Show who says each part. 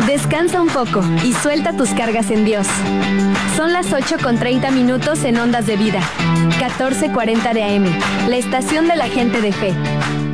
Speaker 1: Descansa un poco y suelta tus cargas en Dios. Son las 8:30 en Ondas de Vida, 1440 de AM, la estación de la gente de fe.